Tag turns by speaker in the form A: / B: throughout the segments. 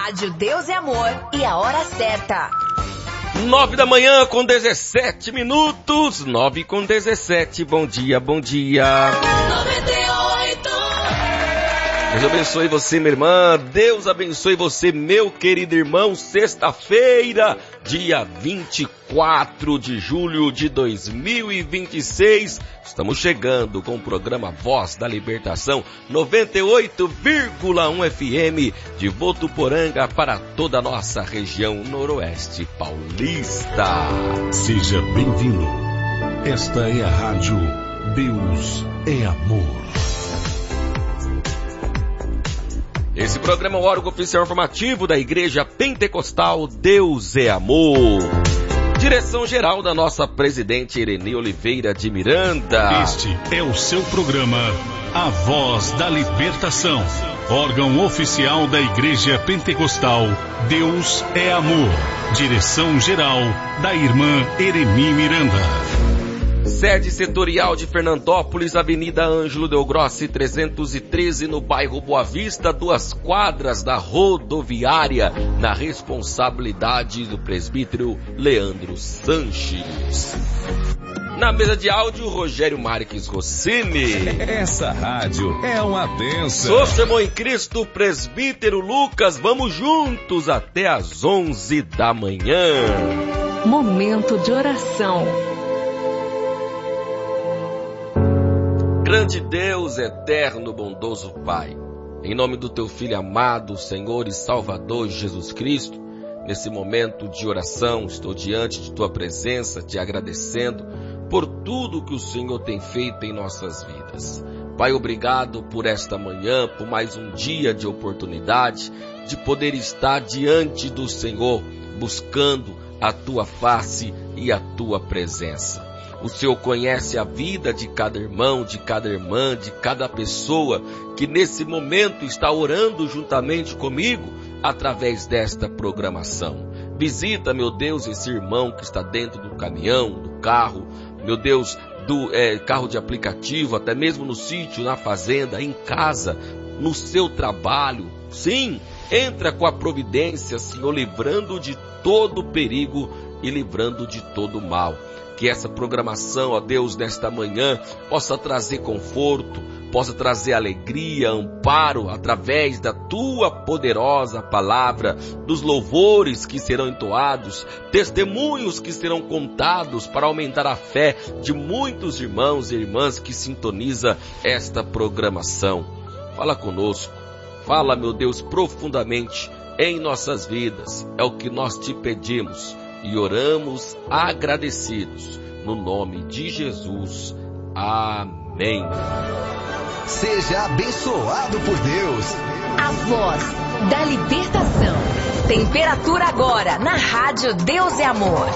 A: Rádio Deus é Amor e a hora certa.
B: 9 da manhã com 17 minutos. 9 com 17. Bom dia, bom dia.
A: 98.
B: Deus abençoe você, minha irmã. Deus abençoe você, meu querido irmão. Sexta-feira, dia 24 de julho de 2026. Estamos chegando com o programa Voz da Libertação 98,1 FM de Votuporanga para toda a nossa região noroeste paulista.
C: Seja bem-vindo. Esta é a rádio Deus é Amor.
B: Esse programa é o órgão oficial informativo da Igreja Pentecostal Deus é Amor. Direção-geral da nossa presidente Irene Oliveira de Miranda.
C: Este é o seu programa, A Voz da Libertação. Órgão oficial da Igreja Pentecostal Deus é Amor. Direção-geral da irmã Irene Miranda.
B: Sede setorial de Fernandópolis, Avenida Ângelo Del Grossi 313, no bairro Boa Vista, 2 quadras da rodoviária, na responsabilidade do presbítero Leandro Sanches. Na mesa de áudio, Rogério Marques Rossini.
D: Essa rádio é uma bênção.
B: Sou Sermão em Cristo, presbítero Lucas. Vamos juntos até às 11 da manhã.
A: Momento de oração.
B: Grande Deus, eterno, bondoso Pai, em nome do Teu Filho amado, Senhor e Salvador Jesus Cristo, nesse momento de oração, estou diante de Tua presença, te agradecendo por tudo que o Senhor tem feito em nossas vidas. Pai, obrigado por esta manhã, por mais um dia de oportunidade, de poder estar diante do Senhor, buscando a Tua face e a Tua presença. O Senhor conhece a vida de cada irmão, de cada irmã, de cada pessoa que nesse momento está orando juntamente comigo através desta programação. Visita, meu Deus, esse irmão que está dentro do caminhão, do carro, meu Deus, do carro de aplicativo, até mesmo no sítio, na fazenda, em casa, no seu trabalho. Sim, entra com a providência, Senhor, livrando de todo perigo e livrando de todo mal. Que essa programação, ó Deus, nesta manhã, possa trazer conforto, possa trazer alegria, amparo, através da Tua poderosa palavra, dos louvores que serão entoados, testemunhos que serão contados para aumentar a fé de muitos irmãos e irmãs que sintonizam esta programação. Fala conosco, fala, meu Deus, profundamente em nossas vidas, é o que nós te pedimos. E oramos agradecidos, no nome de Jesus. Amém.
E: Seja abençoado por Deus.
A: A Voz da Libertação. Temperatura agora na Rádio Deus é Amor.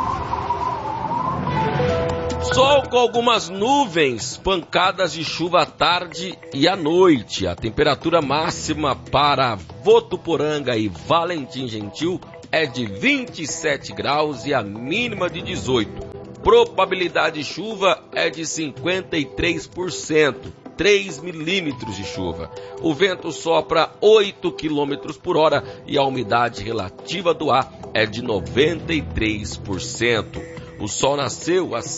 B: Sol com algumas nuvens, pancadas de chuva à tarde e à noite. A temperatura máxima para Votuporanga e Valentim Gentil é de 27 graus e a mínima de 18. Probabilidade de chuva é de 53%, 3 milímetros de chuva. O vento sopra 8 quilômetros por hora e a umidade relativa do ar é de 93%. O sol nasceu às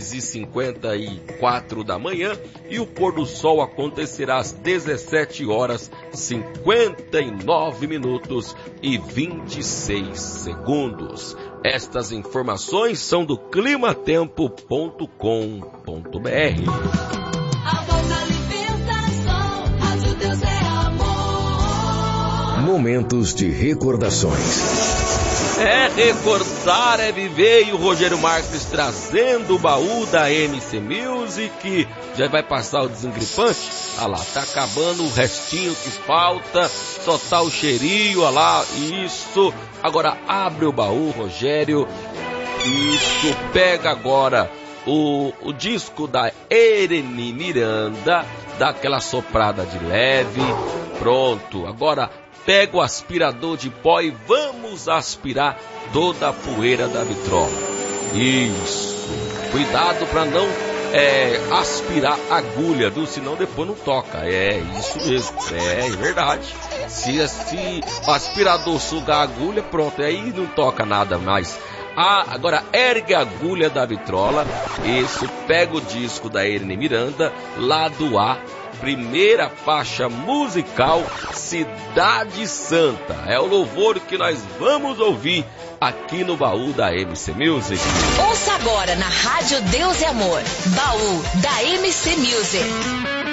B: 6h54 da manhã e o pôr do sol acontecerá às 17 horas 59 minutos e 26 segundos. Estas informações são do climatempo.com.br.
C: Momentos de recordações.
B: É recordar, é viver, e o Rogério Marques trazendo o baú da MC Music. Já vai passar o desengripante? Ah lá, tá acabando o restinho que falta, só tá o cheirinho, ah lá, isso. Agora abre o baú, Rogério. Isso, pega agora o disco da Irene Miranda, dá aquela soprada de leve. Pronto, agora pega o aspirador de pó e vamos aspirar toda a poeira da vitrola. Isso. Cuidado para não aspirar a agulha, viu? Senão depois não toca. É isso mesmo, é verdade. Se o aspirador sugar a agulha, pronto, aí não toca nada mais. Agora ergue a agulha da vitrola, isso, pega o disco da Irene Miranda, lado A, primeira faixa musical, Cidade Santa. É o louvor que nós vamos ouvir aqui no Baú da MC Music.
A: Ouça agora na Rádio Deus e Amor, Baú da MC Music.